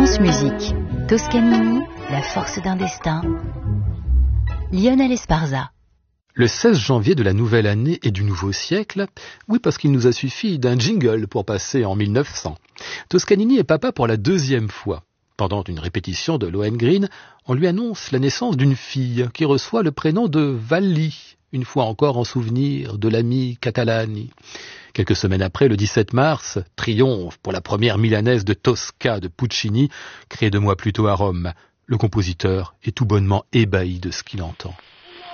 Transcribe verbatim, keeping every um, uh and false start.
France Musique, Toscanini, La force d'un destin, Lionel Esparza. Le seize janvier de la nouvelle année et du nouveau siècle, oui parce qu'il nous a suffi d'un jingle pour passer en mille neuf cents. Toscanini est papa pour la deuxième fois. Pendant une répétition de Lohengrin, on lui annonce la naissance d'une fille qui reçoit le prénom de Valli, une fois encore en souvenir de l'ami Catalani. Quelques semaines après, le dix-sept mars, triomphe pour la première milanaise de Tosca de Puccini, créée deux mois plus tôt à Rome. Le compositeur est tout bonnement ébahi de ce qu'il entend.